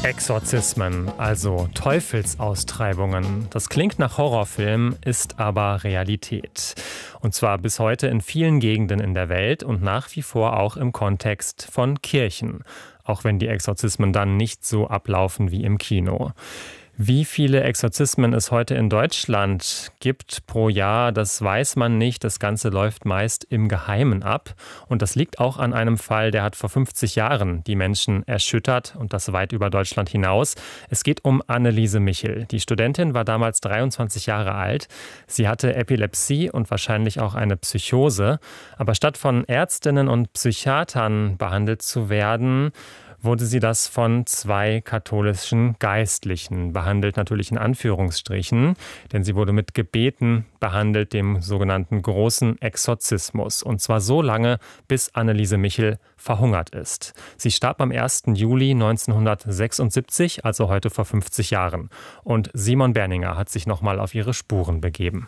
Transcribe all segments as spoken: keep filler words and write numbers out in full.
Exorzismen, also Teufelsaustreibungen. Das klingt nach Horrorfilm, ist aber Realität. Und zwar bis heute in vielen Gegenden in der Welt und nach wie vor auch im Kontext von Kirchen. Auch wenn die Exorzismen dann nicht so ablaufen wie im Kino. Wie viele Exorzismen es heute in Deutschland gibt pro Jahr, das weiß man nicht. Das Ganze läuft meist im Geheimen ab. Und das liegt auch an einem Fall, der hat vor fünfzig Jahren die Menschen erschüttert und das weit über Deutschland hinaus. Es geht um Anneliese Michel. Die Studentin war damals dreiundzwanzig Jahre alt. Sie hatte Epilepsie und wahrscheinlich auch eine Psychose. Aber statt von Ärztinnen und Psychiatern behandelt zu werden, wurde sie das von zwei katholischen Geistlichen behandelt, natürlich in Anführungsstrichen, denn sie wurde mit Gebeten behandelt, dem sogenannten großen Exorzismus. Und zwar so lange, bis Anneliese Michel verhungert ist. Sie starb am ersten Juli neunzehnhundertsechsundsiebzig, also heute vor fünfzig Jahren. Und Simon Berninger hat sich nochmal auf ihre Spuren begeben.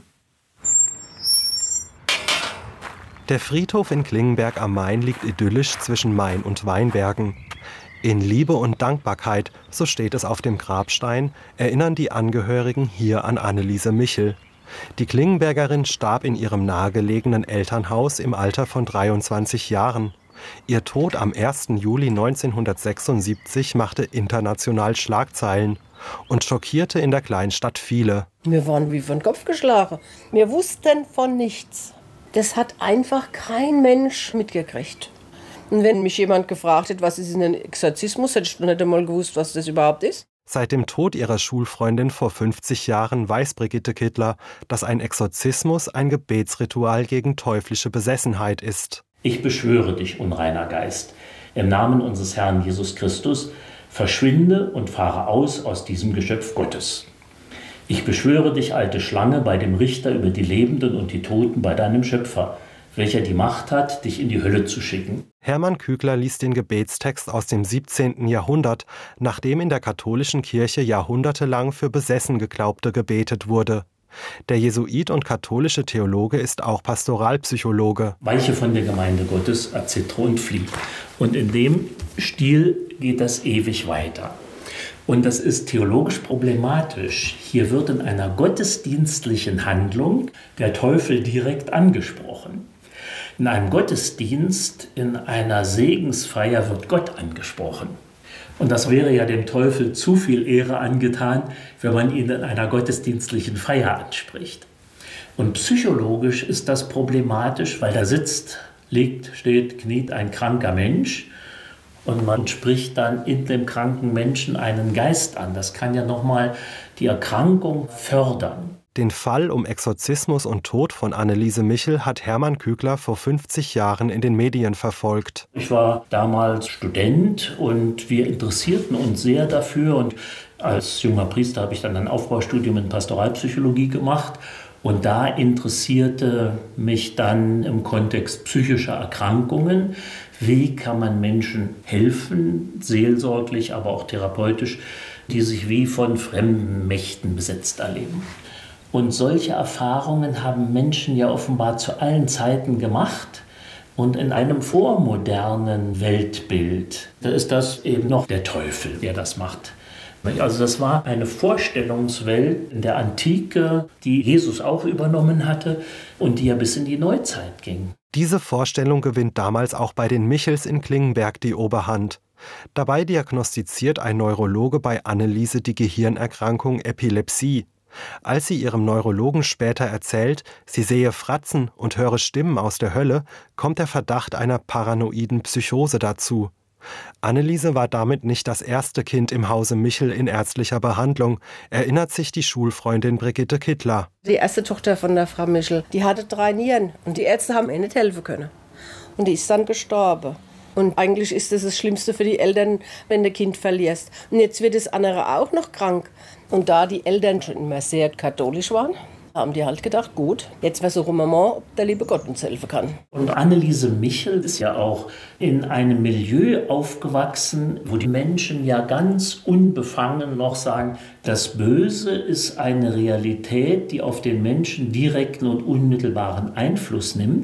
Der Friedhof in Klingenberg am Main liegt idyllisch zwischen Main und Weinbergen. In Liebe und Dankbarkeit, so steht es auf dem Grabstein, erinnern die Angehörigen hier an Anneliese Michel. Die Klingenbergerin starb in ihrem nahegelegenen Elternhaus im Alter von dreiundzwanzig Jahren. Ihr Tod am ersten Juli neunzehnhundertsechsundsiebzig machte international Schlagzeilen und schockierte in der Kleinstadt viele. Wir waren wie von den Kopf geschlagen. Wir wussten von nichts. Das hat einfach kein Mensch mitgekriegt. Und wenn mich jemand gefragt hätte, was ist ein Exorzismus, hätte ich nicht einmal gewusst, was das überhaupt ist. Seit dem Tod ihrer Schulfreundin vor fünfzig Jahren weiß Brigitte Kittler, dass ein Exorzismus ein Gebetsritual gegen teuflische Besessenheit ist. Ich beschwöre dich, unreiner Geist, im Namen unseres Herrn Jesus Christus, verschwinde und fahre aus aus diesem Geschöpf Gottes. Ich beschwöre dich, alte Schlange, bei dem Richter über die Lebenden und die Toten, bei deinem Schöpfer, welcher die Macht hat, dich in die Hölle zu schicken. Hermann Kügler liest den Gebetstext aus dem siebzehnten Jahrhundert, nachdem in der katholischen Kirche jahrhundertelang für besessen Geglaubte gebetet wurde. Der Jesuit und katholische Theologe ist auch Pastoralpsychologe. Weiche von der Gemeinde Gottes, erzittere und flieh. Und in dem Stil geht das ewig weiter. Und das ist theologisch problematisch. Hier wird in einer gottesdienstlichen Handlung der Teufel direkt angesprochen. In einem Gottesdienst, in einer Segensfeier wird Gott angesprochen. Und das wäre ja dem Teufel zu viel Ehre angetan, wenn man ihn in einer gottesdienstlichen Feier anspricht. Und psychologisch ist das problematisch, weil da sitzt, liegt, steht, kniet ein kranker Mensch und man spricht dann in dem kranken Menschen einen Geist an. Das kann ja nochmal die Erkrankung fördern. Den Fall um Exorzismus und Tod von Anneliese Michel hat Hermann Kügler vor fünfzig Jahren in den Medien verfolgt. Ich war damals Student und wir interessierten uns sehr dafür. Und als junger Priester habe ich dann ein Aufbaustudium in Pastoralpsychologie gemacht. Und da interessierte mich dann im Kontext psychischer Erkrankungen, wie kann man Menschen helfen, seelsorglich, aber auch therapeutisch, die sich wie von fremden Mächten besetzt erleben. Und solche Erfahrungen haben Menschen ja offenbar zu allen Zeiten gemacht. Und in einem vormodernen Weltbild, da ist das eben noch der Teufel, der das macht. Also das war eine Vorstellungswelt in der Antike, die Jesus auch übernommen hatte und die ja bis in die Neuzeit ging. Diese Vorstellung gewinnt damals auch bei den Michels in Klingenberg die Oberhand. Dabei diagnostiziert ein Neurologe bei Anneliese die Gehirnerkrankung Epilepsie. Als sie ihrem Neurologen später erzählt, sie sehe Fratzen und höre Stimmen aus der Hölle, kommt der Verdacht einer paranoiden Psychose dazu. Anneliese war damit nicht das erste Kind im Hause Michel in ärztlicher Behandlung, erinnert sich die Schulfreundin Brigitte Kittler. Die erste Tochter von der Frau Michel, die hatte drei Nieren und die Ärzte haben ihr nicht helfen können. Und die ist dann gestorben. Und eigentlich ist das das Schlimmste für die Eltern, wenn du ein Kind verlierst. Und jetzt wird das andere auch noch krank. Und da die Eltern schon immer sehr katholisch waren, haben die halt gedacht, gut, jetzt versuchen wir mal, ob der liebe Gott uns helfen kann. Und Anneliese Michel ist ja auch in einem Milieu aufgewachsen, wo die Menschen ja ganz unbefangen noch sagen, das Böse ist eine Realität, die auf den Menschen direkten und unmittelbaren Einfluss nimmt.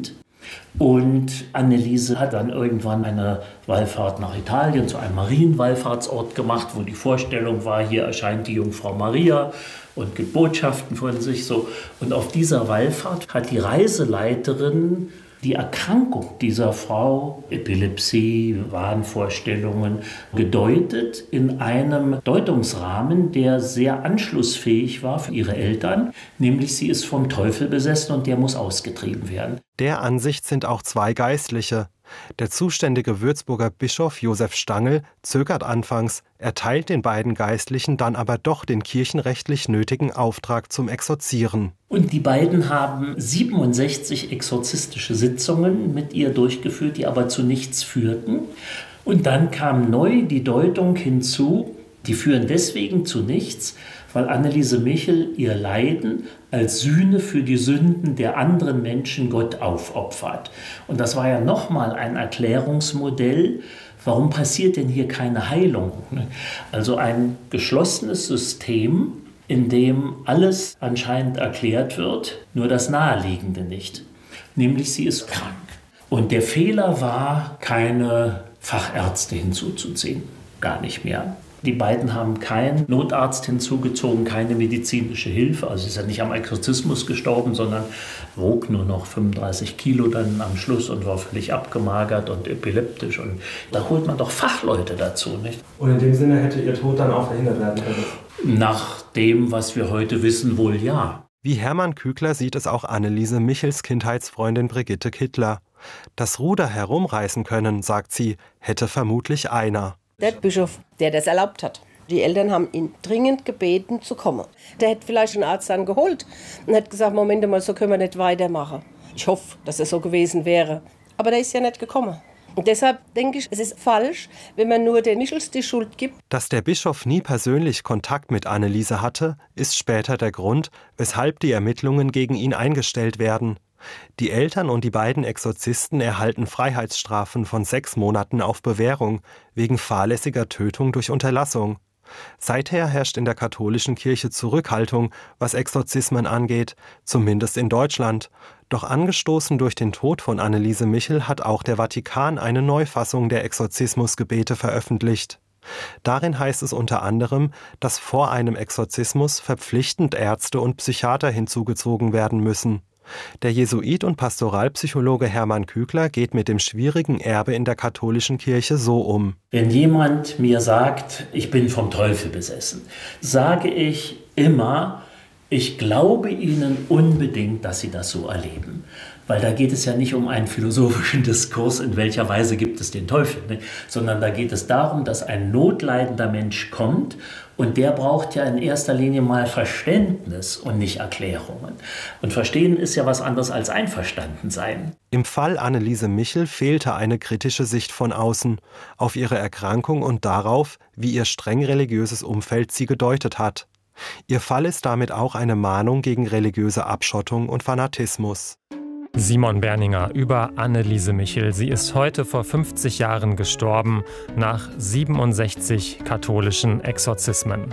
Und Anneliese hat dann irgendwann eine Wallfahrt nach Italien zu einem Marienwallfahrtsort gemacht, wo die Vorstellung war, hier erscheint die Jungfrau Maria und gibt Botschaften von sich. So. Und auf dieser Wallfahrt hat die Reiseleiterin die Erkrankung dieser Frau, Epilepsie, Wahnvorstellungen, gedeutet in einem Deutungsrahmen, der sehr anschlussfähig war für ihre Eltern, nämlich sie ist vom Teufel besessen und der muss ausgetrieben werden. Der Ansicht sind auch zwei Geistliche. Der zuständige Würzburger Bischof Josef Stangl zögert anfangs, erteilt den beiden Geistlichen dann aber doch den kirchenrechtlich nötigen Auftrag zum Exorzieren. Und die beiden haben siebenundsechzig exorzistische Sitzungen mit ihr durchgeführt, die aber zu nichts führten. Und dann kam neu die Deutung hinzu, die führen deswegen zu nichts, weil Anneliese Michel ihr Leiden als Sühne für die Sünden der anderen Menschen Gott aufopfert. Und das war ja nochmal ein Erklärungsmodell, warum passiert denn hier keine Heilung? Also ein geschlossenes System, in dem alles anscheinend erklärt wird, nur das Naheliegende nicht. Nämlich sie ist krank. Und der Fehler war, keine Fachärzte hinzuzuziehen. Gar nicht mehr. Die beiden haben keinen Notarzt hinzugezogen, keine medizinische Hilfe. Also sie ist ja nicht am Exorzismus gestorben, sondern wog nur noch fünfunddreißig Kilo dann am Schluss und war völlig abgemagert und epileptisch. Und da holt man doch Fachleute dazu, nicht? Und in dem Sinne hätte ihr Tod dann auch verhindert werden können? Nach dem, was wir heute wissen, wohl ja. Wie Hermann Kügler sieht es auch Anneliese Michels Kindheitsfreundin Brigitte Kittler. Das Ruder herumreißen können, sagt sie, hätte vermutlich einer. Der Bischof, der das erlaubt hat. Die Eltern haben ihn dringend gebeten, zu kommen. Der hätte vielleicht einen Arzt dann geholt und hätte gesagt, Moment mal, so können wir nicht weitermachen. Ich hoffe, dass es so gewesen wäre. Aber der ist ja nicht gekommen. Und deshalb denke ich, es ist falsch, wenn man nur den Michels die Schuld gibt. Dass der Bischof nie persönlich Kontakt mit Anneliese hatte, ist später der Grund, weshalb die Ermittlungen gegen ihn eingestellt werden. Die Eltern und die beiden Exorzisten erhalten Freiheitsstrafen von sechs Monaten auf Bewährung wegen fahrlässiger Tötung durch Unterlassung. Seither herrscht in der katholischen Kirche Zurückhaltung, was Exorzismen angeht, zumindest in Deutschland. Doch angestoßen durch den Tod von Anneliese Michel hat auch der Vatikan eine Neufassung der Exorzismusgebete veröffentlicht. Darin heißt es unter anderem, dass vor einem Exorzismus verpflichtend Ärzte und Psychiater hinzugezogen werden müssen. Der Jesuit und Pastoralpsychologe Hermann Kügler geht mit dem schwierigen Erbe in der katholischen Kirche so um. Wenn jemand mir sagt, ich bin vom Teufel besessen, sage ich immer, ich glaube Ihnen unbedingt, dass Sie das so erleben. Weil da geht es ja nicht um einen philosophischen Diskurs, in welcher Weise gibt es den Teufel, ne? Sondern da geht es darum, dass ein notleidender Mensch kommt und der braucht ja in erster Linie mal Verständnis und nicht Erklärungen. Und Verstehen ist ja was anderes als einverstanden sein. Im Fall Anneliese Michel fehlte eine kritische Sicht von außen auf ihre Erkrankung und darauf, wie ihr streng religiöses Umfeld sie gedeutet hat. Ihr Fall ist damit auch eine Mahnung gegen religiöse Abschottung und Fanatismus. Simon Berninger über Anneliese Michel. Sie ist heute vor fünfzig Jahren gestorben, nach siebenundsechzig katholischen Exorzismen.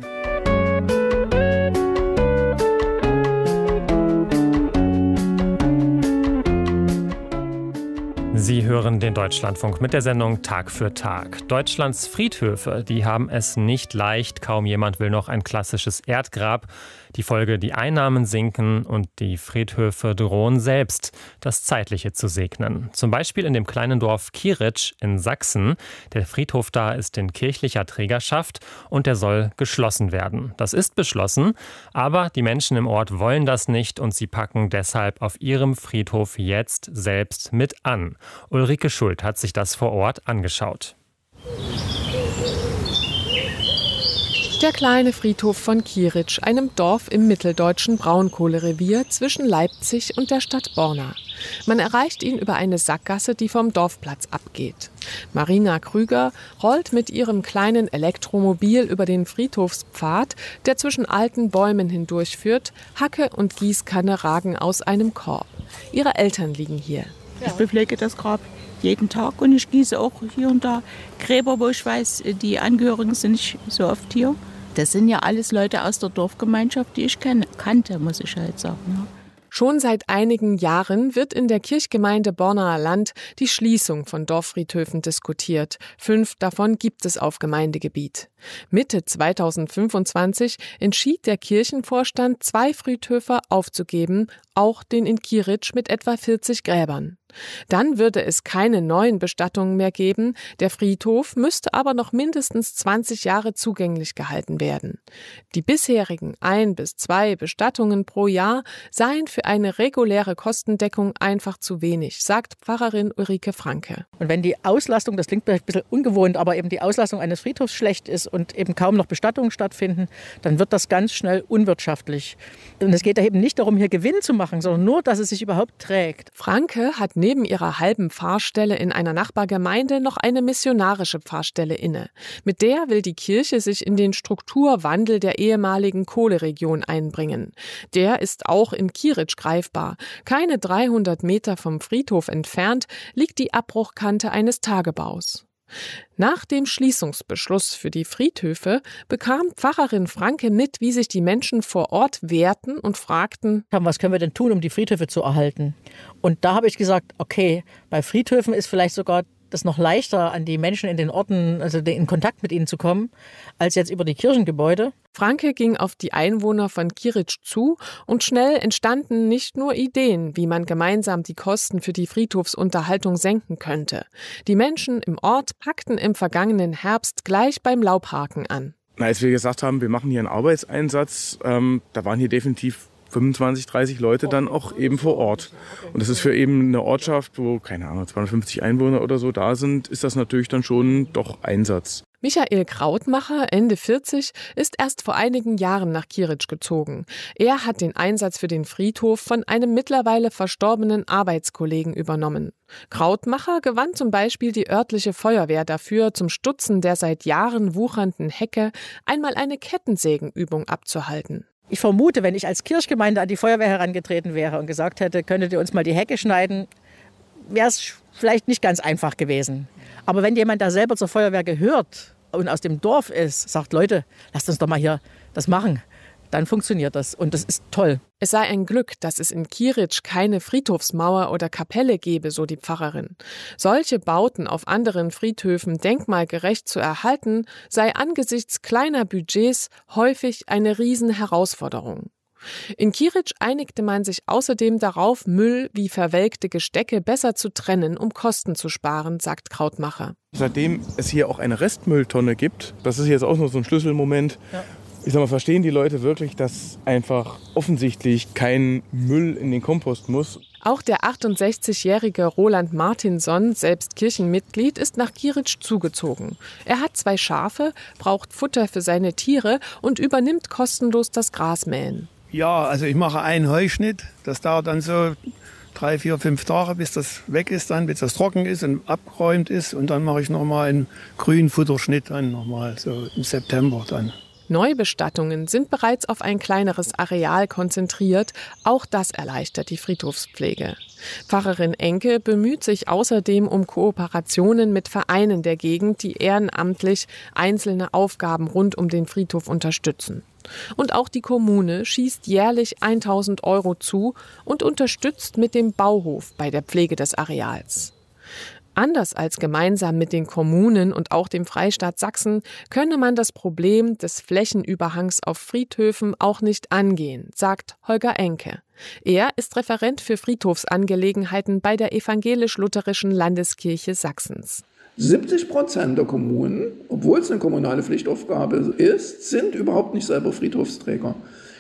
Sie hören den Deutschlandfunk mit der Sendung Tag für Tag. Deutschlands Friedhöfe, die haben es nicht leicht. Kaum jemand will noch ein klassisches Erdgrab. Die Folge, die Einnahmen sinken und die Friedhöfe drohen selbst, das Zeitliche zu segnen. Zum Beispiel in dem kleinen Dorf Kieritsch in Sachsen. Der Friedhof da ist in kirchlicher Trägerschaft und der soll geschlossen werden. Das ist beschlossen, aber die Menschen im Ort wollen das nicht und sie packen deshalb auf ihrem Friedhof jetzt selbst mit an. Ulrike Schuld hat sich das vor Ort angeschaut. Der kleine Friedhof von Kieritsch, einem Dorf im mitteldeutschen Braunkohlerevier zwischen Leipzig und der Stadt Borna. Man erreicht ihn über eine Sackgasse, die vom Dorfplatz abgeht. Marina Krüger rollt mit ihrem kleinen Elektromobil über den Friedhofspfad, der zwischen alten Bäumen hindurchführt. Hacke und Gießkanne ragen aus einem Korb. Ihre Eltern liegen hier. Ich bepflege das Grab jeden Tag und ich gieße auch hier und da Gräber, wo ich weiß, die Angehörigen sind nicht so oft hier. Das sind ja alles Leute aus der Dorfgemeinschaft, die ich kenne, kannte, muss ich halt sagen. Ja. Schon seit einigen Jahren wird in der Kirchgemeinde Bornaer Land die Schließung von Dorffriedhöfen diskutiert. Fünf davon gibt es auf Gemeindegebiet. Mitte zweitausendfünfundzwanzig entschied der Kirchenvorstand, zwei Friedhöfe aufzugeben, auch den in Kieritsch mit etwa vierzig Gräbern. Dann würde es keine neuen Bestattungen mehr geben, der Friedhof müsste aber noch mindestens zwanzig Jahre zugänglich gehalten werden. Die bisherigen ein bis zwei Bestattungen pro Jahr seien für eine reguläre Kostendeckung einfach zu wenig, sagt Pfarrerin Ulrike Franke. Und wenn die Auslastung, das klingt vielleicht ein bisschen ungewohnt, aber eben die Auslastung eines Friedhofs schlecht ist und eben kaum noch Bestattungen stattfinden, dann wird das ganz schnell unwirtschaftlich. Und es geht da eben nicht darum, hier Gewinn zu machen, sondern nur, dass es sich überhaupt trägt. Franke hat neben ihrer halben Pfarrstelle in einer Nachbargemeinde noch eine missionarische Pfarrstelle inne. Mit der will die Kirche sich in den Strukturwandel der ehemaligen Kohleregion einbringen. Der ist auch in Kieritsch greifbar. Keine dreihundert Meter vom Friedhof entfernt liegt die Abbruchkante eines Tagebaus. Nach dem Schließungsbeschluss für die Friedhöfe bekam Pfarrerin Franke mit, wie sich die Menschen vor Ort wehrten und fragten, was können wir denn tun, um die Friedhöfe zu erhalten? Und da habe ich gesagt, okay, bei Friedhöfen ist vielleicht sogar das noch leichter, an die Menschen in den Orten, also in Kontakt mit ihnen zu kommen, als jetzt über die Kirchengebäude. Franke ging auf die Einwohner von Kieritsch zu und schnell entstanden nicht nur Ideen, wie man gemeinsam die Kosten für die Friedhofsunterhaltung senken könnte. Die Menschen im Ort packten im vergangenen Herbst gleich beim Laubhaken an. Na, als wir gesagt haben, wir machen hier einen Arbeitseinsatz, ähm, da waren hier definitiv fünfundzwanzig, dreißig Leute dann auch eben vor Ort. Und das ist für eben eine Ortschaft, wo, keine Ahnung, zweihundertfünfzig Einwohner oder so da sind, ist das natürlich dann schon doch Einsatz. Michael Krautmacher, Ende vierzig, ist erst vor einigen Jahren nach Kieritsch gezogen. Er hat den Einsatz für den Friedhof von einem mittlerweile verstorbenen Arbeitskollegen übernommen. Krautmacher gewann zum Beispiel die örtliche Feuerwehr dafür, zum Stutzen der seit Jahren wuchernden Hecke einmal eine Kettensägenübung abzuhalten. Ich vermute, wenn ich als Kirchgemeinde an die Feuerwehr herangetreten wäre und gesagt hätte, könntet ihr uns mal die Hecke schneiden, wäre es vielleicht nicht ganz einfach gewesen. Aber wenn jemand da selber zur Feuerwehr gehört und aus dem Dorf ist, sagt, Leute, lasst uns doch mal hier das machen, dann funktioniert das und das ist toll. Es sei ein Glück, dass es in Kieritsch keine Friedhofsmauer oder Kapelle gebe, so die Pfarrerin. Solche Bauten auf anderen Friedhöfen denkmalgerecht zu erhalten, sei angesichts kleiner Budgets häufig eine Riesenherausforderung. In Kieritsch einigte man sich außerdem darauf, Müll wie verwelkte Gestecke besser zu trennen, um Kosten zu sparen, sagt Krautmacher. Seitdem es hier auch eine Restmülltonne gibt, das ist jetzt auch noch so ein Schlüsselmoment, ja. Ich sag mal, verstehen die Leute wirklich, dass einfach offensichtlich kein Müll in den Kompost muss? Auch der achtundsechzigjährige Roland Martinson, selbst Kirchenmitglied, ist nach Kieritsch zugezogen. Er hat zwei Schafe, braucht Futter für seine Tiere und übernimmt kostenlos das Grasmähen. Ja, also ich mache einen Heuschnitt. Das dauert dann so drei, vier, fünf Tage, bis das weg ist, dann, bis das trocken ist und abgeräumt ist. Und dann mache ich nochmal einen grünen Futterschnitt, dann nochmal so im September dann. Neubestattungen sind bereits auf ein kleineres Areal konzentriert. Auch das erleichtert die Friedhofspflege. Pfarrerin Enke bemüht sich außerdem um Kooperationen mit Vereinen der Gegend, die ehrenamtlich einzelne Aufgaben rund um den Friedhof unterstützen. Und auch die Kommune schießt jährlich tausend Euro zu und unterstützt mit dem Bauhof bei der Pflege des Areals. Anders als gemeinsam mit den Kommunen und auch dem Freistaat Sachsen könne man das Problem des Flächenüberhangs auf Friedhöfen auch nicht angehen, sagt Holger Enke. Er ist Referent für Friedhofsangelegenheiten bei der evangelisch-lutherischen Landeskirche Sachsens. siebzig Prozent der Kommunen, obwohl es eine kommunale Pflichtaufgabe ist, sind überhaupt nicht selber Friedhofsträger.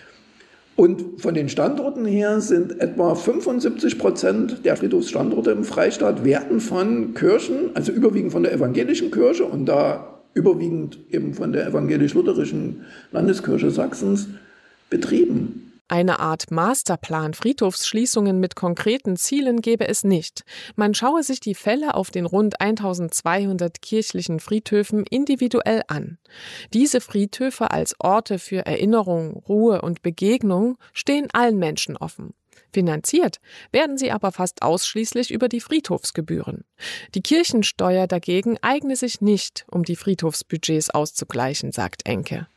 Und von den Standorten her sind etwa fünfundsiebzig Prozent der Friedhofsstandorte im Freistaat werden von Kirchen, also überwiegend von der evangelischen Kirche und da überwiegend eben von der evangelisch-lutherischen Landeskirche Sachsens betrieben. Eine Art Masterplan Friedhofsschließungen mit konkreten Zielen gäbe es nicht. Man schaue sich die Fälle auf den rund eintausendzweihundert kirchlichen Friedhöfen individuell an. Diese Friedhöfe als Orte für Erinnerung, Ruhe und Begegnung stehen allen Menschen offen. Finanziert werden sie aber fast ausschließlich über die Friedhofsgebühren. Die Kirchensteuer dagegen eigne sich nicht, um die Friedhofsbudgets auszugleichen, sagt Enke.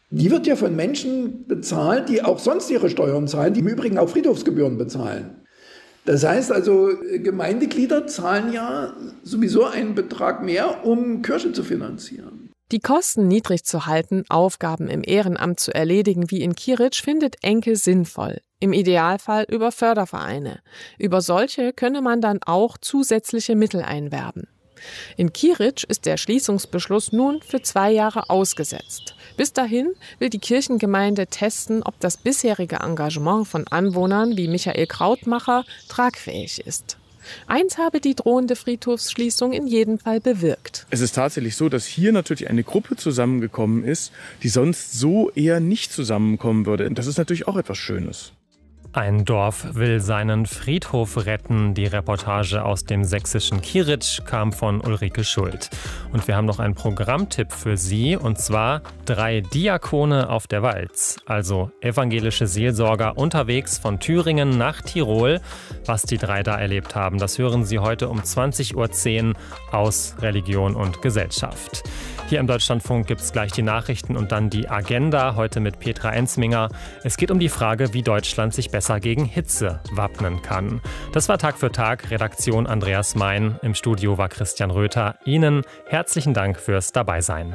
Die wird ja von Menschen bezahlt, die auch sonst ihre Steuern zahlen, die im Übrigen auch Friedhofsgebühren bezahlen. Das heißt also, Gemeindeglieder zahlen ja sowieso einen Betrag mehr, um Kirche zu finanzieren. Die Kosten niedrig zu halten, Aufgaben im Ehrenamt zu erledigen wie in Kieritsch, findet Enke sinnvoll. Im Idealfall über Fördervereine. Über solche könne man dann auch zusätzliche Mittel einwerben. In Kieritsch ist der Schließungsbeschluss nun für zwei Jahre ausgesetzt. Bis dahin will die Kirchengemeinde testen, ob das bisherige Engagement von Anwohnern wie Michael Krautmacher tragfähig ist. Eins habe die drohende Friedhofsschließung in jedem Fall bewirkt. Es ist tatsächlich so, dass hier natürlich eine Gruppe zusammengekommen ist, die sonst so eher nicht zusammenkommen würde. Und das ist natürlich auch etwas Schönes. Ein Dorf will seinen Friedhof retten. Die Reportage aus dem sächsischen Kieritsch kam von Ulrike Schuld. Und wir haben noch einen Programmtipp für Sie, und zwar drei Diakone auf der Walz, also evangelische Seelsorger unterwegs von Thüringen nach Tirol. Was die drei da erlebt haben, das hören Sie heute um zwanzig Uhr zehn aus Religion und Gesellschaft. Hier im Deutschlandfunk gibt es gleich die Nachrichten und dann die Agenda, heute mit Petra Ensminger. Es geht um die Frage, wie Deutschland sich besser gegen Hitze wappnen kann. Das war Tag für Tag, Redaktion Andreas Mein. Im Studio war Christian Röther. Ihnen herzlichen Dank fürs Dabeisein.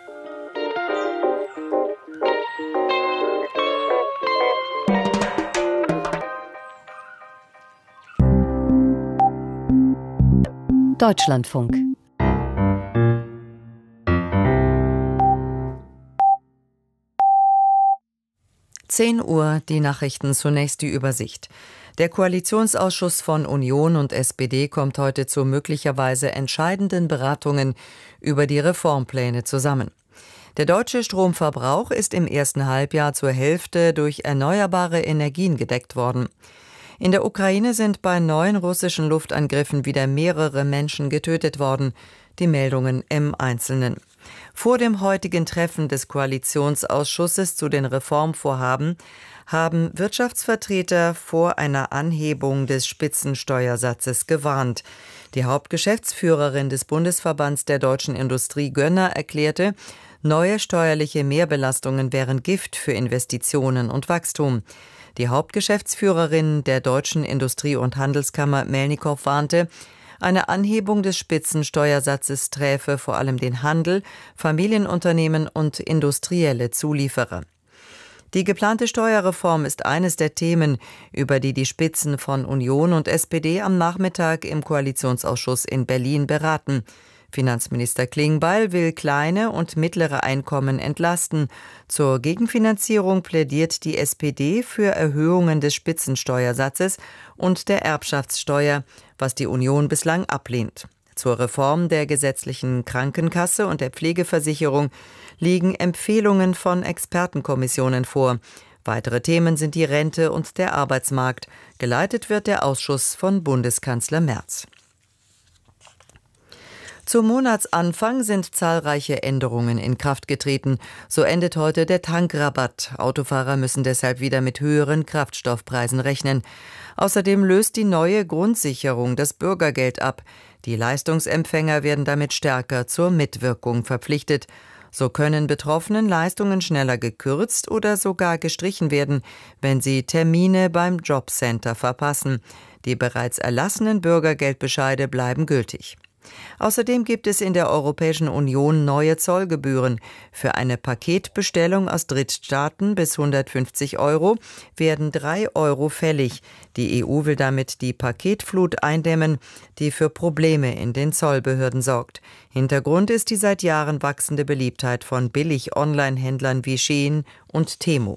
Deutschlandfunk. zehn Uhr, die Nachrichten, zunächst die Übersicht. Der Koalitionsausschuss von Union und S P D kommt heute zu möglicherweise entscheidenden Beratungen über die Reformpläne zusammen. Der deutsche Stromverbrauch ist im ersten Halbjahr zur Hälfte durch erneuerbare Energien gedeckt worden. In der Ukraine sind bei neuen russischen Luftangriffen wieder mehrere Menschen getötet worden. Die Meldungen im Einzelnen. Vor dem heutigen Treffen des Koalitionsausschusses zu den Reformvorhaben haben Wirtschaftsvertreter vor einer Anhebung des Spitzensteuersatzes gewarnt. Die Hauptgeschäftsführerin des Bundesverbands der deutschen Industrie, Gönner, erklärte, neue steuerliche Mehrbelastungen wären Gift für Investitionen und Wachstum. Die Hauptgeschäftsführerin der Deutschen Industrie- und Handelskammer, Melnikow, warnte, eine Anhebung des Spitzensteuersatzes träfe vor allem den Handel, Familienunternehmen und industrielle Zulieferer. Die geplante Steuerreform ist eines der Themen, über die die Spitzen von Union und S P D am Nachmittag im Koalitionsausschuss in Berlin beraten. Finanzminister Klingbeil will kleine und mittlere Einkommen entlasten. Zur Gegenfinanzierung plädiert die S P D für Erhöhungen des Spitzensteuersatzes und der Erbschaftssteuer, was die Union bislang ablehnt. Zur Reform der gesetzlichen Krankenkasse und der Pflegeversicherung liegen Empfehlungen von Expertenkommissionen vor. Weitere Themen sind die Rente und der Arbeitsmarkt. Geleitet wird der Ausschuss von Bundeskanzler Merz. Zum Monatsanfang sind zahlreiche Änderungen in Kraft getreten. So endet heute der Tankrabatt. Autofahrer müssen deshalb wieder mit höheren Kraftstoffpreisen rechnen. Außerdem löst die neue Grundsicherung das Bürgergeld ab. Die Leistungsempfänger werden damit stärker zur Mitwirkung verpflichtet. So können Betroffenen Leistungen schneller gekürzt oder sogar gestrichen werden, wenn sie Termine beim Jobcenter verpassen. Die bereits erlassenen Bürgergeldbescheide bleiben gültig. Außerdem gibt es in der Europäischen Union neue Zollgebühren. Für eine Paketbestellung aus Drittstaaten bis hundertfünfzig Euro werden drei Euro fällig. Die E U will damit die Paketflut eindämmen, die für Probleme in den Zollbehörden sorgt. Hintergrund ist die seit Jahren wachsende Beliebtheit von Billig-Online-Händlern wie Shein und Temu.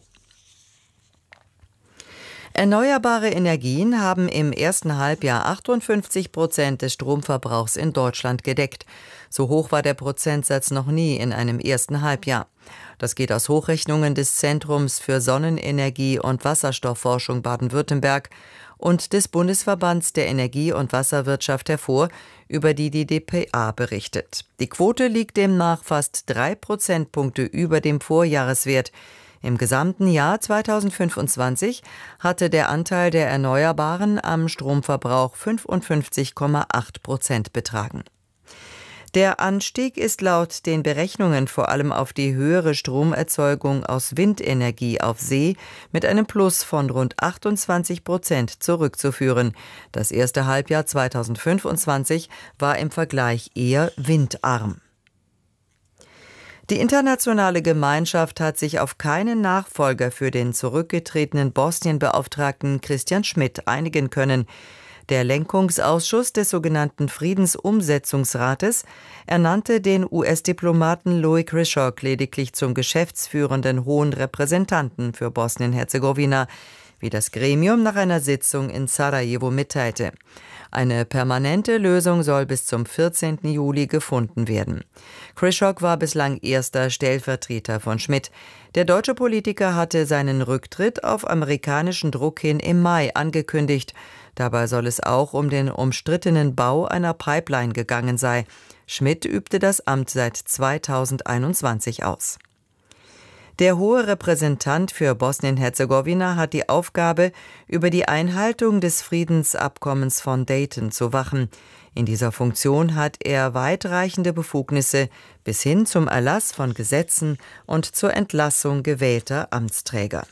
Erneuerbare Energien haben im ersten Halbjahr achtundfünfzig Prozent des Stromverbrauchs in Deutschland gedeckt. So hoch war der Prozentsatz noch nie in einem ersten Halbjahr. Das geht aus Hochrechnungen des Zentrums für Sonnenenergie und Wasserstoffforschung Baden-Württemberg und des Bundesverbands der Energie- und Wasserwirtschaft hervor, über die die d p a berichtet. Die Quote liegt demnach fast drei Prozentpunkte über dem Vorjahreswert. Im gesamten Jahr zweitausendfünfundzwanzig hatte der Anteil der Erneuerbaren am Stromverbrauch fünfundfünfzig Komma acht Prozent betragen. Der Anstieg ist laut den Berechnungen vor allem auf die höhere Stromerzeugung aus Windenergie auf See mit einem Plus von rund achtundzwanzig Prozent zurückzuführen. Das erste Halbjahr zweitausendfünfundzwanzig war im Vergleich eher windarm. Die internationale Gemeinschaft hat sich auf keinen Nachfolger für den zurückgetretenen Bosnien-Beauftragten Christian Schmidt einigen können. Der Lenkungsausschuss des sogenannten Friedensumsetzungsrates ernannte den U S-Diplomaten Louis Krychock lediglich zum geschäftsführenden Hohen Repräsentanten für Bosnien-Herzegowina, wie das Gremium nach einer Sitzung in Sarajevo mitteilte. Eine permanente Lösung soll bis zum vierzehnten Juli gefunden werden. Krychock war bislang erster Stellvertreter von Schmidt. Der deutsche Politiker hatte seinen Rücktritt auf amerikanischen Druck hin im Mai angekündigt. Dabei soll es auch um den umstrittenen Bau einer Pipeline gegangen sein. Schmidt übte das Amt seit zweitausendeinundzwanzig aus. Der hohe Repräsentant für Bosnien-Herzegowina hat die Aufgabe, über die Einhaltung des Friedensabkommens von Dayton zu wachen. In dieser Funktion hat er weitreichende Befugnisse bis hin zum Erlass von Gesetzen und zur Entlassung gewählter Amtsträger.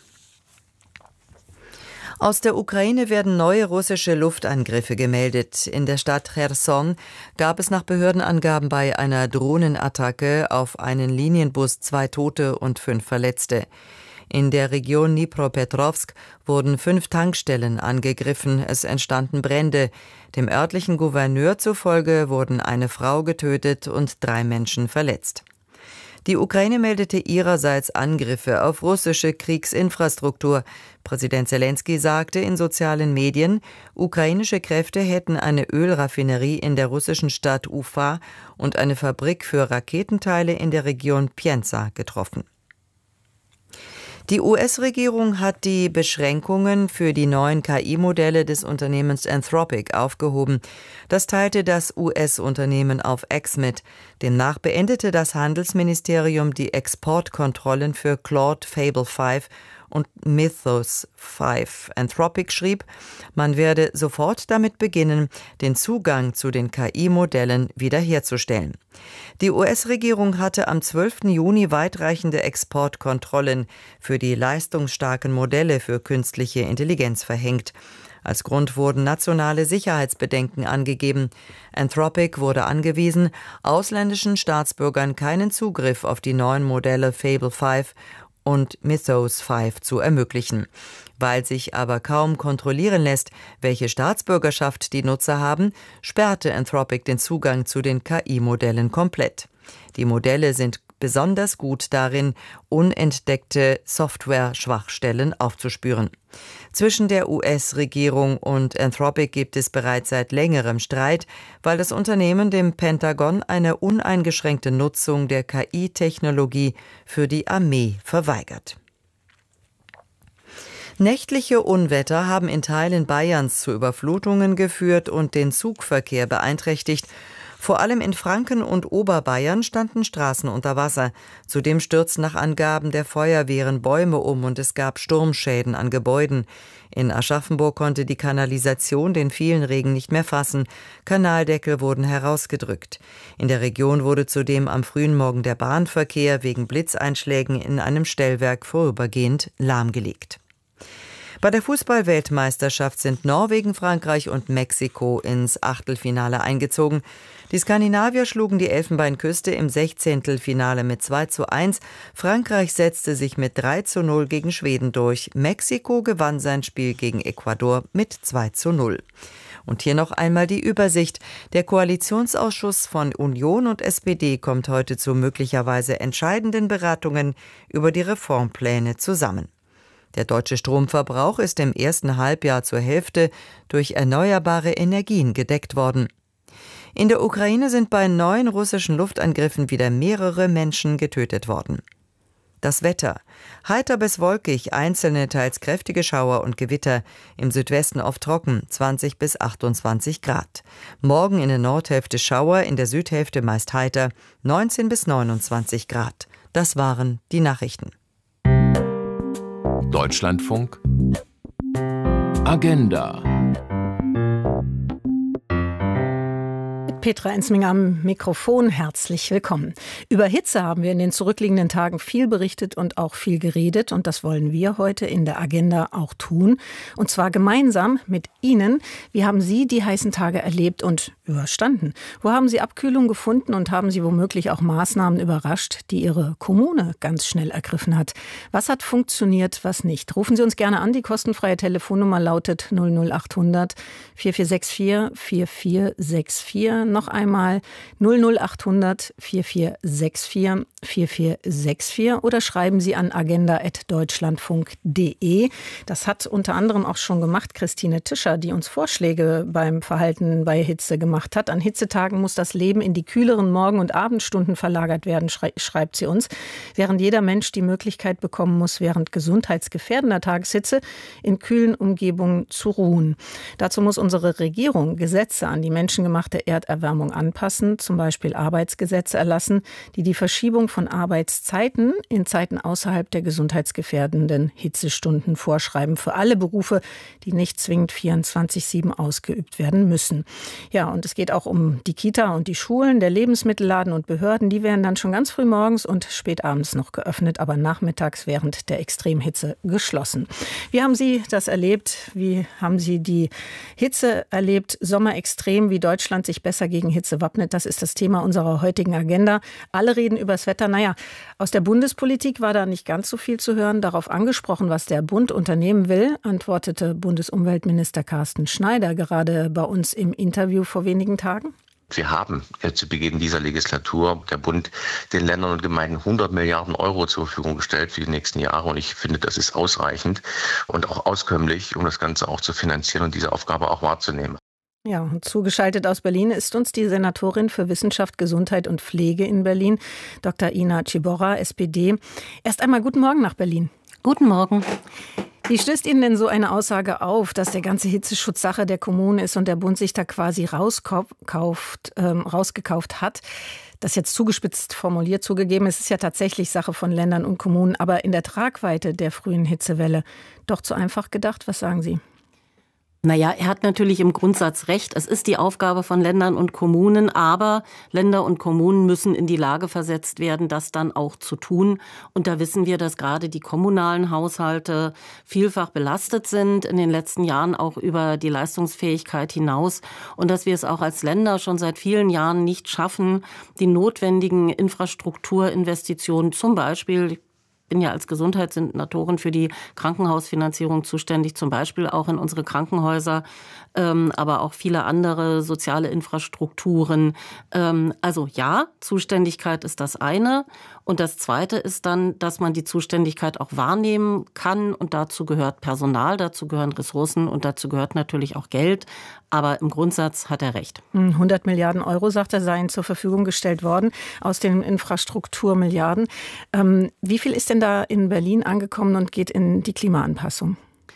Aus der Ukraine werden neue russische Luftangriffe gemeldet. In der Stadt Cherson gab es nach Behördenangaben bei einer Drohnenattacke auf einen Linienbus zwei Tote und fünf Verletzte. In der Region Dnipropetrovsk wurden fünf Tankstellen angegriffen. Es entstanden Brände. Dem örtlichen Gouverneur zufolge wurden eine Frau getötet und drei Menschen verletzt. Die Ukraine meldete ihrerseits Angriffe auf russische Kriegsinfrastruktur. Präsident Selenskyj sagte in sozialen Medien, ukrainische Kräfte hätten eine Ölraffinerie in der russischen Stadt Ufa und eine Fabrik für Raketenteile in der Region Pienza getroffen. Die U S-Regierung hat die Beschränkungen für die neuen K I-Modelle des Unternehmens Anthropic aufgehoben. Das teilte das U S-Unternehmen auf X mit. Demnach beendete das Handelsministerium die Exportkontrollen für Claude Fable fünf und Mythos fünf. Anthropic schrieb, man werde sofort damit beginnen, den Zugang zu den K I-Modellen wiederherzustellen. Die U S-Regierung hatte am zwölften Juni weitreichende Exportkontrollen für die leistungsstarken Modelle für künstliche Intelligenz verhängt. Als Grund wurden nationale Sicherheitsbedenken angegeben. Anthropic wurde angewiesen, ausländischen Staatsbürgern keinen Zugriff auf die neuen Modelle Fable fünf und Mythos fünf zu ermöglichen. Weil sich aber kaum kontrollieren lässt, welche Staatsbürgerschaft die Nutzer haben, sperrte Anthropic den Zugang zu den K I-Modellen komplett. Die Modelle sind besonders gut darin, unentdeckte Software-Schwachstellen aufzuspüren. Zwischen der U S-Regierung und Anthropic gibt es bereits seit längerem Streit, weil das Unternehmen dem Pentagon eine uneingeschränkte Nutzung der K I-Technologie für die Armee verweigert. Nächtliche Unwetter haben in Teilen Bayerns zu Überflutungen geführt und den Zugverkehr beeinträchtigt. Vor allem in Franken und Oberbayern standen Straßen unter Wasser. Zudem stürzten nach Angaben der Feuerwehren Bäume um und es gab Sturmschäden an Gebäuden. In Aschaffenburg konnte die Kanalisation den vielen Regen nicht mehr fassen. Kanaldeckel wurden herausgedrückt. In der Region wurde zudem am frühen Morgen der Bahnverkehr wegen Blitzeinschlägen in einem Stellwerk vorübergehend lahmgelegt. Bei der Fußball-Weltmeisterschaft sind Norwegen, Frankreich und Mexiko ins Achtelfinale eingezogen. Die Skandinavier schlugen die Elfenbeinküste im Sechzehntelfinale mit zwei zu eins. Frankreich setzte sich mit drei zu null gegen Schweden durch. Mexiko gewann sein Spiel gegen Ecuador mit zwei zu null. Und hier noch einmal die Übersicht. Der Koalitionsausschuss von Union und S P D kommt heute zu möglicherweise entscheidenden Beratungen über die Reformpläne zusammen. Der deutsche Stromverbrauch ist im ersten Halbjahr zur Hälfte durch erneuerbare Energien gedeckt worden. In der Ukraine sind bei neuen russischen Luftangriffen wieder mehrere Menschen getötet worden. Das Wetter. Heiter bis wolkig, einzelne teils kräftige Schauer und Gewitter. Im Südwesten oft trocken, zwanzig bis achtundzwanzig Grad. Morgen in der Nordhälfte Schauer, in der Südhälfte meist heiter, neunzehn bis neunundzwanzig Grad. Das waren die Nachrichten. Deutschlandfunk Agenda Petra Ensminger am Mikrofon, herzlich willkommen. Über Hitze haben wir in den zurückliegenden Tagen viel berichtet und auch viel geredet. Und das wollen wir heute in der Agenda auch tun. Und zwar gemeinsam mit Ihnen. Wie haben Sie die heißen Tage erlebt und überstanden? Wo haben Sie Abkühlung gefunden und haben Sie womöglich auch Maßnahmen überrascht, die Ihre Kommune ganz schnell ergriffen hat? Was hat funktioniert, was nicht? Rufen Sie uns gerne an. Die kostenfreie Telefonnummer lautet null null acht hundert vier vier sechs vier vier vier sechs vier. Noch einmal null null acht hundert vier vier sechs vier vier vier sechs vier oder schreiben Sie an agenda at deutschlandfunk punkt de. Das hat unter anderem auch schon gemacht Christine Tischer, die uns Vorschläge beim Verhalten bei Hitze gemacht hat. An Hitzetagen muss das Leben in die kühleren Morgen- und Abendstunden verlagert werden, schreibt sie uns, während jeder Mensch die Möglichkeit bekommen muss, während gesundheitsgefährdender Tageshitze in kühlen Umgebungen zu ruhen. Dazu muss unsere Regierung Gesetze an die menschengemachte Erderwärmung anpassen, zum Beispiel Arbeitsgesetze erlassen, die die Verschiebung von Arbeitszeiten in Zeiten außerhalb der gesundheitsgefährdenden Hitzestunden vorschreiben für alle Berufe, die nicht zwingend vierundzwanzig sieben ausgeübt werden müssen. Ja, und es geht auch um die Kita und die Schulen, der Lebensmittelladen und Behörden, die werden dann schon ganz früh morgens und spät abends noch geöffnet, aber nachmittags während der Extremhitze geschlossen. Wie haben Sie das erlebt? Wie haben Sie die Hitze erlebt? Sommer extrem, wie Deutschland sich besser gegen Hitze wappnet, das ist das Thema unserer heutigen Agenda. Alle reden über das Wetter. Naja, aus der Bundespolitik war da nicht ganz so viel zu hören. Darauf angesprochen, was der Bund unternehmen will, antwortete Bundesumweltminister Carsten Schneider gerade bei uns im Interview vor wenigen Tagen. Wir haben äh, zu Beginn dieser Legislatur der Bund den Ländern und Gemeinden hundert Milliarden Euro zur Verfügung gestellt für die nächsten Jahre. Und ich finde, das ist ausreichend und auch auskömmlich, um das Ganze auch zu finanzieren und diese Aufgabe auch wahrzunehmen. Ja, und zugeschaltet aus Berlin ist uns die Senatorin für Wissenschaft, Gesundheit und Pflege in Berlin, Doktor Ina Ciborra, S P D. Erst einmal guten Morgen nach Berlin. Guten Morgen. Wie stößt Ihnen denn so eine Aussage auf, dass der ganze Hitzeschutz Sache der Kommunen ist und der Bund sich da quasi rauskauft, ähm, rausgekauft hat? Das jetzt zugespitzt formuliert zugegeben, es ist ja tatsächlich Sache von Ländern und Kommunen, aber in der Tragweite der frühen Hitzewelle doch zu einfach gedacht. Was sagen Sie? Naja, er hat natürlich im Grundsatz recht. Es ist die Aufgabe von Ländern und Kommunen, aber Länder und Kommunen müssen in die Lage versetzt werden, das dann auch zu tun. Und da wissen wir, dass gerade die kommunalen Haushalte vielfach belastet sind, in den letzten Jahren auch über die Leistungsfähigkeit hinaus. Und dass wir es auch als Länder schon seit vielen Jahren nicht schaffen, die notwendigen Infrastrukturinvestitionen, zum Beispiel, ich bin ja als Gesundheitssenatorin für die Krankenhausfinanzierung zuständig, zum Beispiel auch in unsere Krankenhäuser, ähm, aber auch viele andere soziale Infrastrukturen. Ähm, also ja, Zuständigkeit ist das eine. Und das Zweite ist dann, dass man die Zuständigkeit auch wahrnehmen kann. Und dazu gehört Personal, dazu gehören Ressourcen und dazu gehört natürlich auch Geld. Aber im Grundsatz hat er recht. hundert Milliarden Euro, sagt er, seien zur Verfügung gestellt worden aus den Infrastrukturmilliarden. Ähm, wie viel ist denn da in Berlin angekommen und geht in die Klimaanpassung?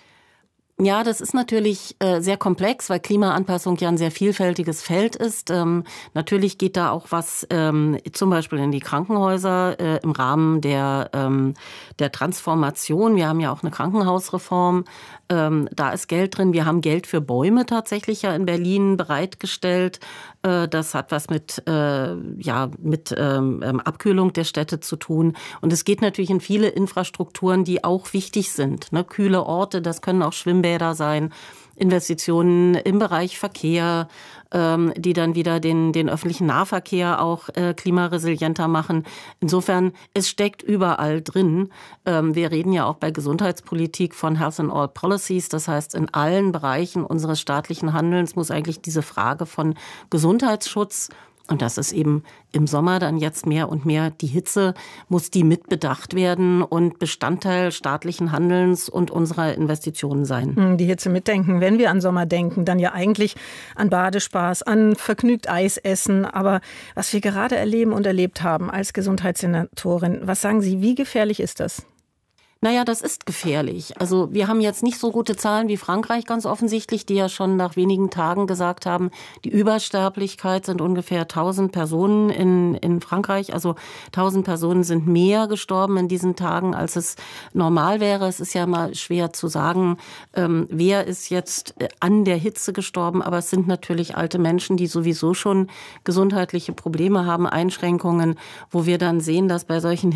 Ja, das ist natürlich äh, sehr komplex, weil Klimaanpassung ja ein sehr vielfältiges Feld ist. Ähm, natürlich geht da auch was ähm, zum Beispiel in die Krankenhäuser äh, im Rahmen der, ähm, der Transformation. Wir haben ja auch eine Krankenhausreform. Ähm, da ist Geld drin. Wir haben Geld für Bäume tatsächlich ja in Berlin bereitgestellt. Äh, das hat was mit, äh, ja, mit ähm, Abkühlung der Städte zu tun. Und es geht natürlich in viele Infrastrukturen, die auch wichtig sind. Ne? Kühle Orte, das können auch Schwimmbäder sein. Investitionen im Bereich Verkehr, ähm, die dann wieder den, den öffentlichen Nahverkehr auch äh, klimaresilienter machen. Insofern, es steckt überall drin. Ähm, wir reden ja auch bei Gesundheitspolitik von Health in All Policies. Das heißt, in allen Bereichen unseres staatlichen Handelns muss eigentlich diese Frage von Gesundheitsschutz, und das ist eben im Sommer dann jetzt mehr und mehr die Hitze, muss die mitbedacht werden und Bestandteil staatlichen Handelns und unserer Investitionen sein. Die Hitze mitdenken, wenn wir an Sommer denken, dann ja eigentlich an Badespaß, an vergnügt Eis essen. Aber was wir gerade erleben und erlebt haben als Gesundheitssenatorin, was sagen Sie, wie gefährlich ist das? Naja, das ist gefährlich. Also wir haben jetzt nicht so gute Zahlen wie Frankreich ganz offensichtlich, die ja schon nach wenigen Tagen gesagt haben, die Übersterblichkeit sind ungefähr tausend Personen in, in Frankreich. Also tausend Personen sind mehr gestorben in diesen Tagen, als es normal wäre. Es ist ja mal schwer zu sagen, ähm, wer ist jetzt an der Hitze gestorben. Aber es sind natürlich alte Menschen, die sowieso schon gesundheitliche Probleme haben, Einschränkungen, wo wir dann sehen, dass bei solchen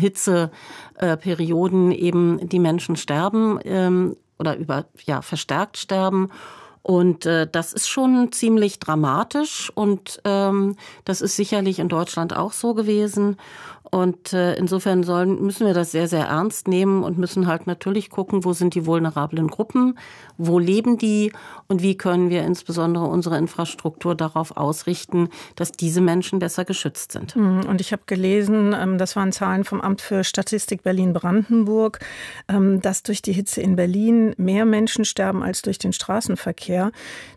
Hitzeperioden eben die Menschen sterben ähm, oder über ja verstärkt sterben. Und äh, das ist schon ziemlich dramatisch und ähm, das ist sicherlich in Deutschland auch so gewesen. Und äh, insofern sollen, müssen wir das sehr, sehr ernst nehmen und müssen halt natürlich gucken, wo sind die vulnerablen Gruppen, wo leben die und wie können wir insbesondere unsere Infrastruktur darauf ausrichten, dass diese Menschen besser geschützt sind. Und ich habe gelesen, das waren Zahlen vom Amt für Statistik Berlin-Brandenburg, dass durch die Hitze in Berlin mehr Menschen sterben als durch den Straßenverkehr.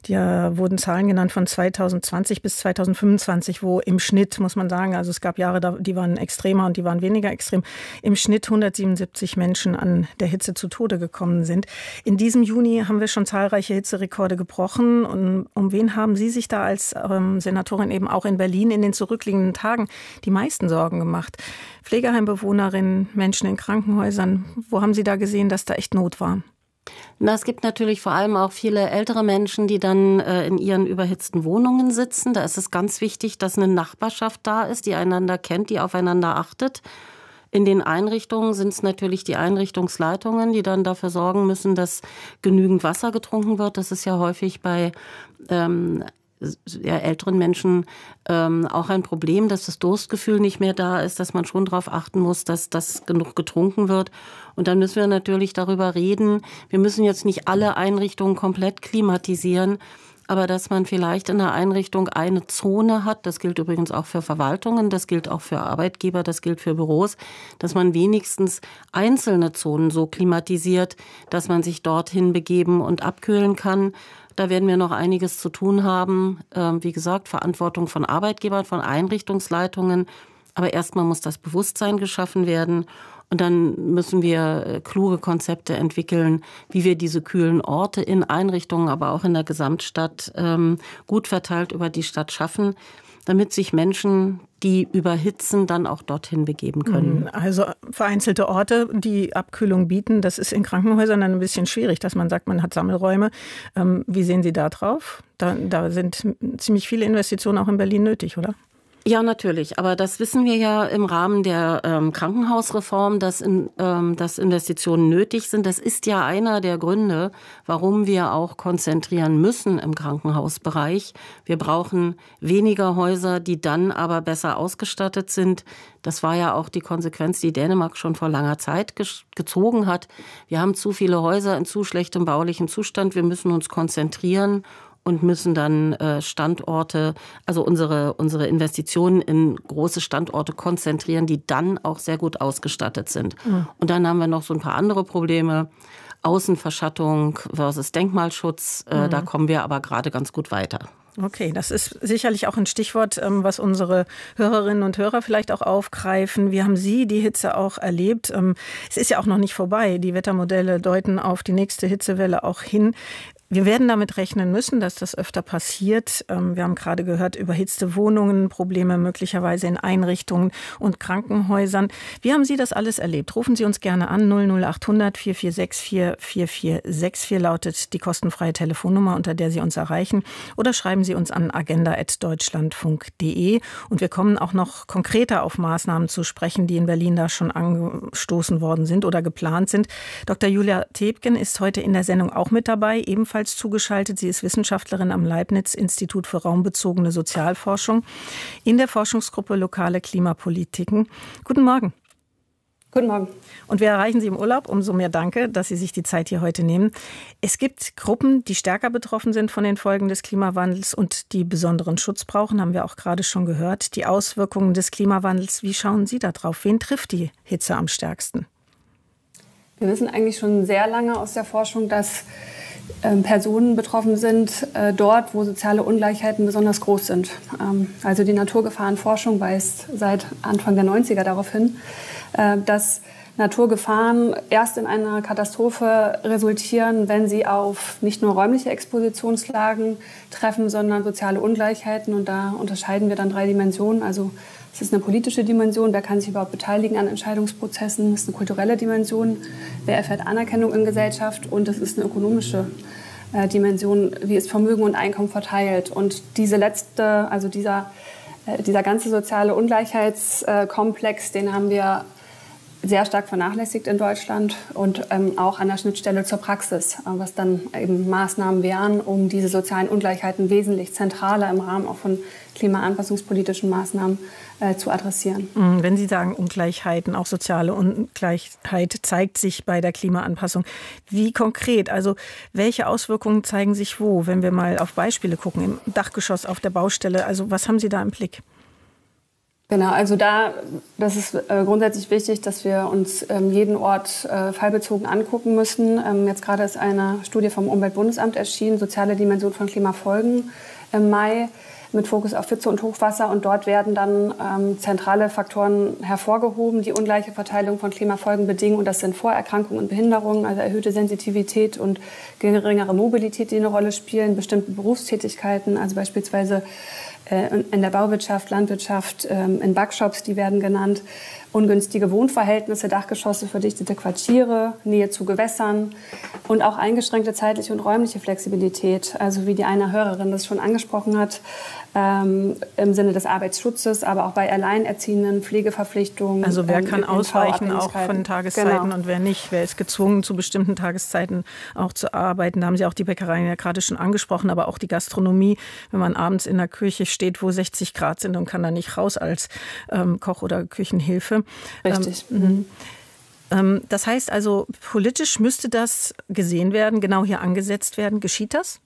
Da wurden Zahlen genannt von zweitausendzwanzig bis zweitausendfünfundzwanzig, wo im Schnitt, muss man sagen, also es gab Jahre, die waren extrem und die waren weniger extrem, im Schnitt hundertsiebenundsiebzig Menschen an der Hitze zu Tode gekommen sind. In diesem Juni haben wir schon zahlreiche Hitzerekorde gebrochen. Und um wen haben Sie sich da als ähm, Senatorin eben auch in Berlin in den zurückliegenden Tagen die meisten Sorgen gemacht? Pflegeheimbewohnerinnen, Menschen in Krankenhäusern, wo haben Sie da gesehen, dass da echt Not war? Na, es gibt natürlich vor allem auch viele ältere Menschen, die dann äh, in ihren überhitzten Wohnungen sitzen. Da ist es ganz wichtig, dass eine Nachbarschaft da ist, die einander kennt, die aufeinander achtet. In den Einrichtungen sind es natürlich die Einrichtungsleitungen, die dann dafür sorgen müssen, dass genügend Wasser getrunken wird. Das ist ja häufig bei ähm, ja, älteren Menschen ähm, auch ein Problem, dass das Durstgefühl nicht mehr da ist, dass man schon darauf achten muss, dass das genug getrunken wird. Und dann müssen wir natürlich darüber reden, wir müssen jetzt nicht alle Einrichtungen komplett klimatisieren, aber dass man vielleicht in der Einrichtung eine Zone hat, das gilt übrigens auch für Verwaltungen, das gilt auch für Arbeitgeber, das gilt für Büros, dass man wenigstens einzelne Zonen so klimatisiert, dass man sich dorthin begeben und abkühlen kann. Da werden wir noch einiges zu tun haben. Wie gesagt, Verantwortung von Arbeitgebern, von Einrichtungsleitungen. Aber erstmal muss das Bewusstsein geschaffen werden. Und dann müssen wir kluge Konzepte entwickeln, wie wir diese kühlen Orte in Einrichtungen, aber auch in der Gesamtstadt gut verteilt über die Stadt schaffen, damit sich Menschen, die überhitzen, dann auch dorthin begeben können. Also vereinzelte Orte, die Abkühlung bieten, das ist in Krankenhäusern dann ein bisschen schwierig, dass man sagt, man hat Sammelräume. Wie sehen Sie da drauf? Da, da sind ziemlich viele Investitionen auch in Berlin nötig, oder? Ja, natürlich. Aber das wissen wir ja im Rahmen der ähm, Krankenhausreform, dass, in, ähm, dass Investitionen nötig sind. Das ist ja einer der Gründe, warum wir auch konzentrieren müssen im Krankenhausbereich. Wir brauchen weniger Häuser, die dann aber besser ausgestattet sind. Das war ja auch die Konsequenz, die Dänemark schon vor langer Zeit ge- gezogen hat. Wir haben zu viele Häuser in zu schlechtem baulichen Zustand. Wir müssen uns konzentrieren und müssen dann äh, Standorte, also unsere, unsere Investitionen in große Standorte konzentrieren, die dann auch sehr gut ausgestattet sind. Mhm. Und dann haben wir noch so ein paar andere Probleme. Außenverschattung versus Denkmalschutz. Äh, mhm. Da kommen wir aber gerade ganz gut weiter. Okay, das ist sicherlich auch ein Stichwort, was unsere Hörerinnen und Hörer vielleicht auch aufgreifen. Wie haben Sie die Hitze auch erlebt? Es ist ja auch noch nicht vorbei. Die Wettermodelle deuten auf die nächste Hitzewelle auch hin. Wir werden damit rechnen müssen, dass das öfter passiert. Wir haben gerade gehört, überhitzte Wohnungen, Probleme möglicherweise in Einrichtungen und Krankenhäusern. Wie haben Sie das alles erlebt? Rufen Sie uns gerne an. null null acht hundert vier vier sechs vier vier vier sechs vier lautet die kostenfreie Telefonnummer, unter der Sie uns erreichen. Oder schreiben Sie uns an agenda at deutschlandfunk punkt de. Und wir kommen auch noch konkreter auf Maßnahmen zu sprechen, die in Berlin da schon angestoßen worden sind oder geplant sind. Doktor Julia Tebken ist heute in der Sendung auch mit dabei, ebenfalls zugeschaltet. Sie ist Wissenschaftlerin am Leibniz-Institut für raumbezogene Sozialforschung in der Forschungsgruppe Lokale Klimapolitiken. Guten Morgen. Guten Morgen. Und wir erreichen Sie im Urlaub. Umso mehr danke, dass Sie sich die Zeit hier heute nehmen. Es gibt Gruppen, die stärker betroffen sind von den Folgen des Klimawandels und die besonderen Schutz brauchen, haben wir auch gerade schon gehört. Die Auswirkungen des Klimawandels, wie schauen Sie da drauf? Wen trifft die Hitze am stärksten? Wir wissen eigentlich schon sehr lange aus der Forschung, dass Personen betroffen sind, äh, dort, wo soziale Ungleichheiten besonders groß sind. Ähm, also die Naturgefahrenforschung weist seit Anfang der neunziger darauf hin, äh, dass Naturgefahren erst in einer Katastrophe resultieren, wenn sie auf nicht nur räumliche Expositionslagen treffen, sondern soziale Ungleichheiten. Und da unterscheiden wir dann drei Dimensionen. Also es ist eine politische Dimension, wer kann sich überhaupt beteiligen an Entscheidungsprozessen. Es ist eine kulturelle Dimension, wer erfährt Anerkennung in Gesellschaft. Und es ist eine ökonomische äh, Dimension, wie ist Vermögen und Einkommen verteilt. Und diese letzte, also dieser, äh, dieser ganze soziale Ungleichheitskomplex, den haben wir sehr stark vernachlässigt in Deutschland und ähm, auch an der Schnittstelle zur Praxis, was dann eben Maßnahmen wären, um diese sozialen Ungleichheiten wesentlich zentraler im Rahmen auch von klimaanpassungspolitischen Maßnahmen äh, zu adressieren. Wenn Sie sagen Ungleichheiten, auch soziale Ungleichheit zeigt sich bei der Klimaanpassung. Wie konkret? Also welche Auswirkungen zeigen sich wo, wenn wir mal auf Beispiele gucken, im Dachgeschoss, auf der Baustelle? Also was haben Sie da im Blick? Genau, also da, das ist äh, grundsätzlich wichtig, dass wir uns ähm, jeden Ort äh, fallbezogen angucken müssen. Ähm, jetzt gerade ist eine Studie vom Umweltbundesamt erschienen, soziale Dimension von Klimafolgen im Mai, mit Fokus auf Hitze und Hochwasser. Und dort werden dann ähm, zentrale Faktoren hervorgehoben, die ungleiche Verteilung von Klimafolgen bedingen. Und das sind Vorerkrankungen und Behinderungen, also erhöhte Sensitivität und geringere Mobilität, die eine Rolle spielen, bestimmte Berufstätigkeiten, also beispielsweise in der Bauwirtschaft, Landwirtschaft, in Backshops, die werden genannt, ungünstige Wohnverhältnisse, Dachgeschosse, verdichtete Quartiere, Nähe zu Gewässern und auch eingeschränkte zeitliche und räumliche Flexibilität, also wie die eine Hörerin das schon angesprochen hat, ähm, im Sinne des Arbeitsschutzes, aber auch bei Alleinerziehenden, Pflegeverpflichtungen. Also wer ähm, kann ausweichen auch von Tageszeiten genau. und wer nicht? Wer ist gezwungen, zu bestimmten Tageszeiten auch zu arbeiten? Da haben Sie auch die Bäckereien ja gerade schon angesprochen, aber auch die Gastronomie, wenn man abends in der Küche steht, wo sechzig Grad sind und kann da nicht raus als ähm, Koch oder Küchenhilfe. Richtig. Ähm, ähm, das heißt also, politisch müsste das gesehen werden, genau hier angesetzt werden. Geschieht das?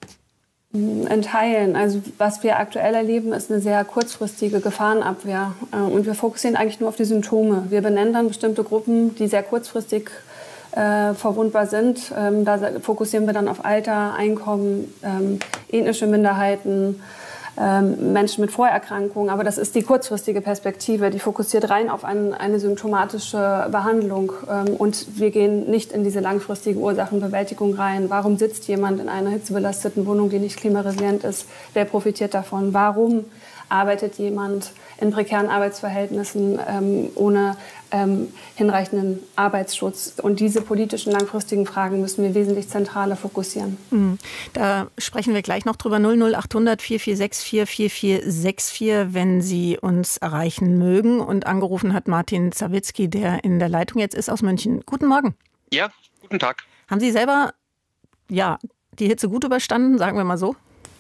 In Teilen. Also was wir aktuell erleben, ist eine sehr kurzfristige Gefahrenabwehr. Und wir fokussieren eigentlich nur auf die Symptome. Wir benennen dann bestimmte Gruppen, die sehr kurzfristig äh, verwundbar sind. Ähm, da fokussieren wir dann auf Alter, Einkommen, ähm, ethnische Minderheiten, ähm, Menschen mit Vorerkrankungen. Aber das ist die kurzfristige Perspektive. Die fokussiert rein auf ein, eine symptomatische Behandlung. Ähm, und wir gehen nicht in diese langfristige Ursachenbewältigung rein. Warum sitzt jemand in einer hitzebelasteten Wohnung, die nicht klimaresilient ist? Wer profitiert davon? Warum arbeitet jemand in prekären Arbeitsverhältnissen ähm, ohne ähm, hinreichenden Arbeitsschutz? Und diese politischen langfristigen Fragen müssen wir wesentlich zentraler fokussieren. Da sprechen wir gleich noch drüber. null null acht hundert vier vier sechs vier vier vier sechs vier, wenn Sie uns erreichen mögen. Und angerufen hat Martin Zawicki, der in der Leitung jetzt ist aus München. Guten Morgen. Ja, guten Tag. Haben Sie selber ja, die Hitze gut überstanden, sagen wir mal so?